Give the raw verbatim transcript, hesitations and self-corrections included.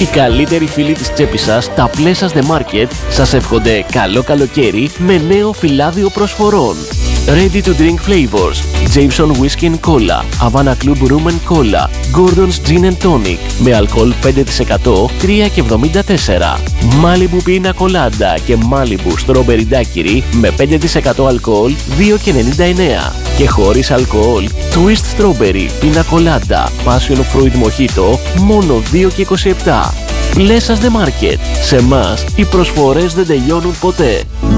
Οι καλύτεροι φίλοι της τσέπης σας, τα Pleasures The Market, σας εύχονται καλό καλοκαίρι με νέο φυλάδιο προσφορών. Ready to drink flavors, Jameson Whiskey and Cola, Havana Club Rum and Cola, Gordon's Gin and Tonic με αλκοόλ πέντε τοις εκατό, τρία και εβδομήντα τέσσερα. Malibu Pina Colada και Malibu Strawberry Daiquiri με πέντε τοις εκατό αλκοόλ, δύο και ενενήντα εννέα. Και χωρίς αλκοόλ, Twist Strawberry Pina Colada, Passion Fruit Mojito, μόνο δύο και είκοσι επτά. Pleasures The Market. Σε μας οι προσφορές δεν τελειώνουν ποτέ.